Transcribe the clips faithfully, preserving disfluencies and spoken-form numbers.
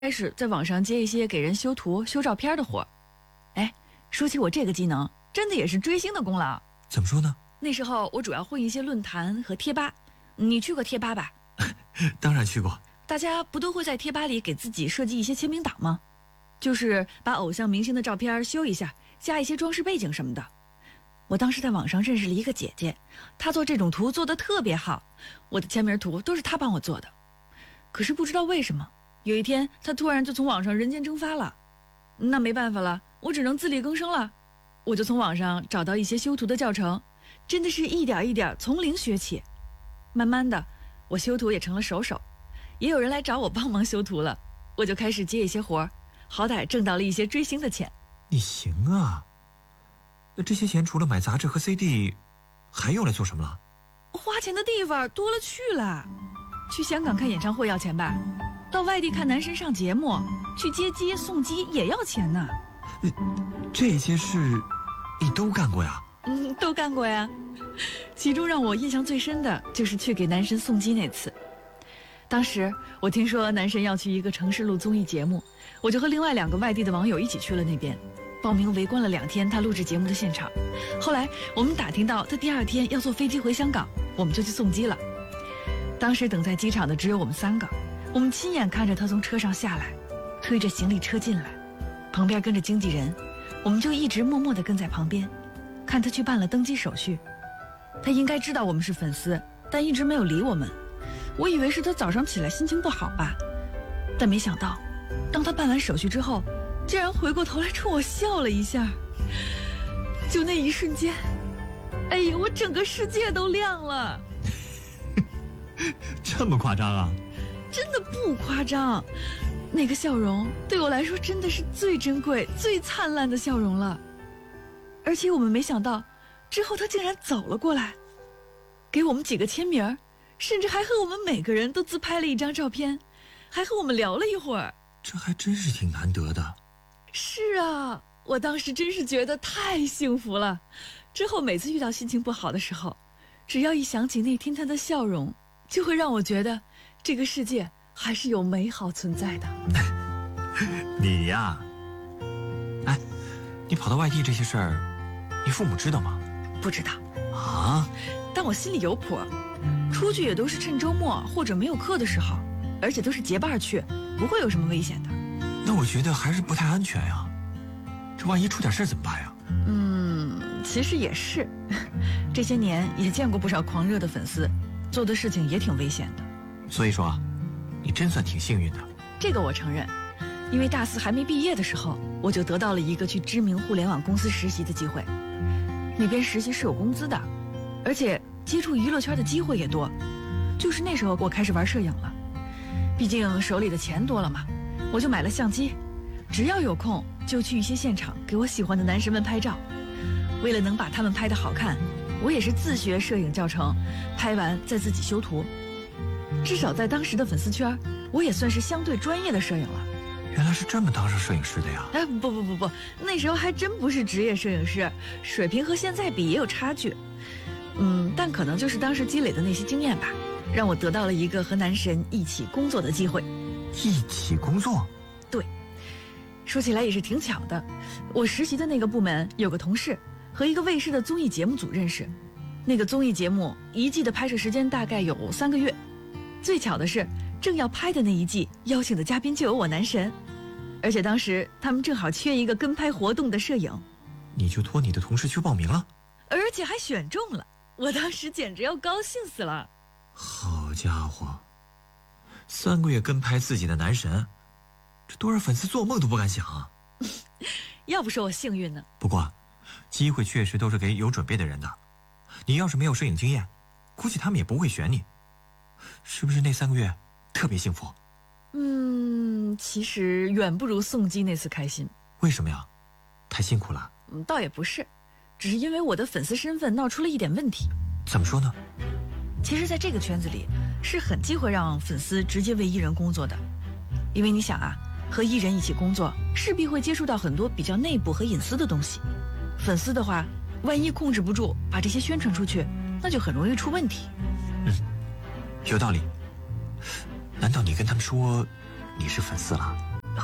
开始在网上接一些给人修图、修照片的活儿。哎，说起我这个技能，真的也是追星的功劳。 怎么说呢？ 那时候我主要混一些论坛和贴吧。你去过贴吧吧？ 当然去过。 大家不都会在贴吧里给自己设计一些签名档吗？就是把偶像明星的照片修一下，加一些装饰背景什么的。我当时在网上认识了一个姐姐，她做这种图做得特别好，我的签名图都是她帮我做的。可是不知道为什么，有一天她突然就从网上人间蒸发了。那没办法了，我只能自力更生了。我就从网上找到一些修图的教程，真的是一点一点从零学起。慢慢的，我修图也成了手手，也有人来找我帮忙修图了，我就开始接一些活儿，好歹挣到了一些追星的钱。 你行啊，那这些钱除了买杂志和 C D， 还用来做什么了？ 花钱的地方多了去了，去香港看演唱会要钱吧，到外地看男神上节目，去接机送机也要钱呢。 这些事你都干过呀？ 嗯，都干过呀。其中让我印象最深的就是去给男神送机那次。当时我听说男神要去一个城市录综艺节目，我就和另外两个外地的网友一起去了那边，报名围观了两天他录制节目的现场。后来我们打听到他第二天要坐飞机回香港，我们就去送机了。当时等在机场的只有我们三个，我们亲眼看着他从车上下来，推着行李车进来，旁边跟着经纪人，我们就一直默默地跟在旁边，看他去办了登机手续。他应该知道我们是粉丝，但一直没有理我们。我以为是他早上起来心情不好吧，但没想到当他办完手续之后，竟然回过头来冲我笑了一下。就那一瞬间，哎呀，我整个世界都亮了。 这么夸张啊？ 真的不夸张，那个笑容对我来说真的是最珍贵最灿烂的笑容了。而且我们没想到之后他竟然走了过来，给我们几个签名，甚至还和我们每个人都自拍了一张照片，还和我们聊了一会儿。 这还真是挺难得的。 是啊，我当时真是觉得太幸福了。之后每次遇到心情不好的时候，只要一想起那天他的笑容，就会让我觉得这个世界还是有美好存在的。 你呀，哎，你跑到外地这些事儿，你父母知道吗？ 不知道啊， 但我心里有谱，出去也都是趁周末或者没有课的时候，而且都是结伴去，不会有什么危险的。 那我觉得还是不太安全呀，这万一出点事怎么办呀？ 嗯，其实也是，这些年也见过不少狂热的粉丝，做的事情也挺危险的。 所以说，你真算挺幸运的。 这个我承认，因为大四还没毕业的时候，我就得到了一个去知名互联网公司实习的机会。那边实习是有工资的，而且接触娱乐圈的机会也多。就是那时候我开始玩摄影了，毕竟手里的钱多了嘛，我就买了相机，只要有空就去一些现场给我喜欢的男神们拍照。为了能把他们拍得好看，我也是自学摄影教程，拍完再自己修图。至少在当时的粉丝圈，我也算是相对专业的摄影了。 原来是这么当上摄影师的呀？ 哎，不不不不，那时候还真不是职业摄影师，水平和现在比也有差距。嗯，但可能就是当时积累的那些经验吧，让我得到了一个和男神一起工作的机会。 一起工作？ 对，说起来也是挺巧的，我实习的那个部门有个同事和一个卫视的综艺节目组认识。那个综艺节目一季的拍摄时间大概有三个月，最巧的是正要拍的那一季邀请的嘉宾就有我男神，而且当时他们正好缺一个跟拍活动的摄影。 你就托你的同事去报名了？ 而且还选中了，我当时简直要高兴死了。 好家伙，三个月跟拍自己的男神，这多少粉丝做梦都不敢想啊。 要不说我幸运呢。 不过机会确实都是给有准备的人的，你要是没有摄影经验，估计他们也不会选你。是不是那三个月特别幸福？ 嗯，其实远不如送机那次开心。 为什么呀？太辛苦了？ 嗯，倒也不是，只是因为我的粉丝身份闹出了一点问题。 怎么说呢？ 其实在这个圈子里是很忌讳让粉丝直接为艺人工作的，因为你想啊，和艺人一起工作势必会接触到很多比较内部和隐私的东西。粉丝的话，万一控制不住把这些宣传出去，那就很容易出问题。 嗯，有道理。难道你跟他们说你是粉丝了？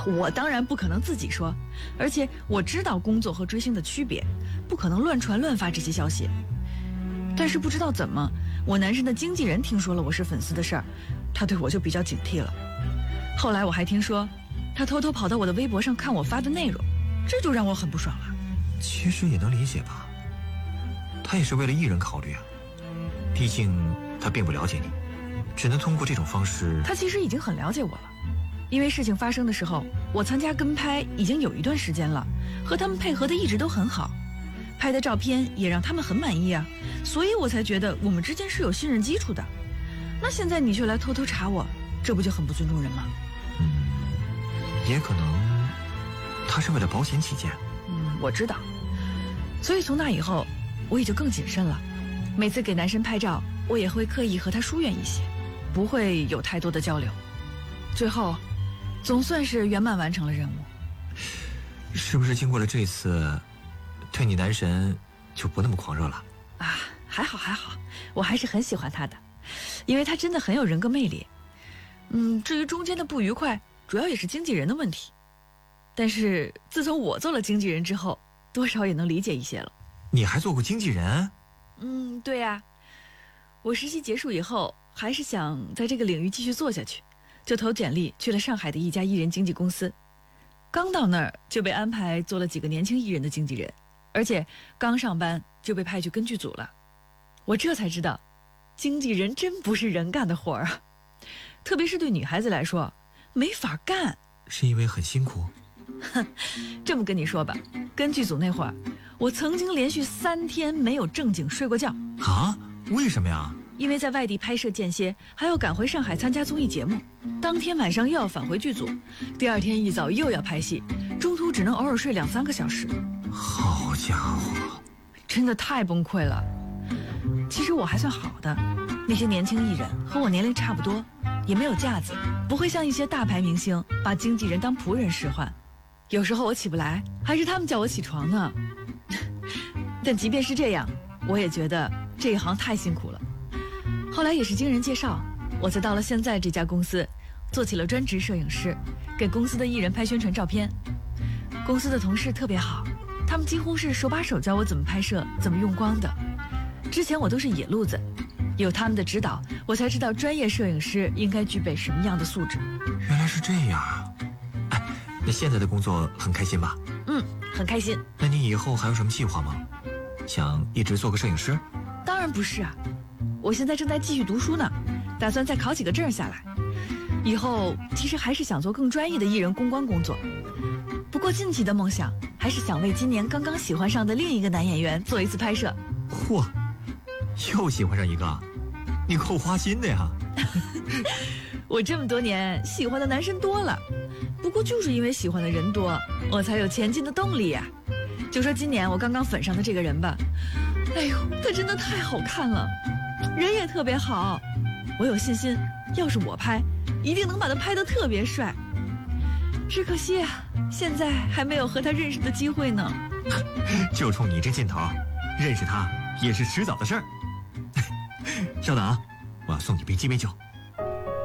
我当然不可能自己说，而且我知道工作和追星的区别，不可能乱传乱发这些消息。但是不知道怎么，我男神的经纪人听说了我是粉丝的事儿，他对我就比较警惕了。后来我还听说，他偷偷跑到我的微博上看我发的内容，这就让我很不爽了。 其实也能理解吧，他也是为了艺人考虑啊，毕竟他并不了解你，只能通过这种方式。 他其实已经很了解我了，因为事情发生的时候，我参加跟拍已经有一段时间了，和他们配合的一直都很好，拍的照片也让他们很满意啊，所以我才觉得我们之间是有信任基础的。那现在你却来偷偷查我，这不就很不尊重人吗？ 嗯，也可能他是为了保险起见。 嗯，我知道。所以从那以后，我也就更谨慎了。每次给男神拍照，我也会刻意和他疏远一些，不会有太多的交流。最后，总算是圆满完成了任务。 是不是经过了这次，对你男神就不那么狂热了？ 啊，还好还好，我还是很喜欢他的，因为他真的很有人格魅力。嗯，至于中间的不愉快，主要也是经纪人的问题。但是自从我做了经纪人之后，多少也能理解一些了。 你还做过经纪人？ 嗯，对呀。我实习结束以后，还是想在这个领域继续做下去，就投简历去了上海的一家艺人经纪公司。刚到那儿就被安排做了几个年轻艺人的经纪人，而且刚上班就被派去跟剧组了。我这才知道，经纪人真不是人干的活儿啊，特别是对女孩子来说，没法干。 是因为很辛苦？ 哼，这么跟你说吧，跟剧组那会儿，我曾经连续三天没有正经睡过觉。 啊？为什么呀？ 因为在外地拍摄间歇，还要赶回上海参加综艺节目，当天晚上又要返回剧组，第二天一早又要拍戏，中途只能偶尔睡两三个小时。 好家伙， 真的太崩溃了。其实我还算好的，那些年轻艺人和我年龄差不多，也没有架子，不会像一些大牌明星把经纪人当仆人使唤。有时候我起不来，还是他们叫我起床呢。但即便是这样，我也觉得这一行太辛苦了。后来也是经人介绍，我才到了现在这家公司，做起了专职摄影师，给公司的艺人拍宣传照片。公司的同事特别好，他们几乎是手把手教我怎么拍摄，怎么用光的。之前我都是野路子，有他们的指导，我才知道专业摄影师应该具备什么样的素质。 原来是这样啊！哎，那现在的工作很开心吧？ 嗯，很开心。 那你以后还有什么计划吗？想一直做个摄影师？ 当然不是啊，我现在正在继续读书呢，打算再考几个证下来。以后其实还是想做更专业的艺人公关工作。不过近期的梦想还是想为今年刚刚喜欢上的另一个男演员做一次拍摄。 嚯，又喜欢上一个，你够花心的呀！ 我这么多年喜欢的男生多了，不过就是因为喜欢的人多，我才有前进的动力呀。就说今年我刚刚粉上的这个人吧，哎呦，他真的太好看了，人也特别好，我有信心，要是我拍，一定能把他拍得特别帅。只可惜啊，现在还没有和他认识的机会呢。 就冲你这劲头，认识他也是迟早的事儿。稍等啊，我要送你杯鸡尾酒。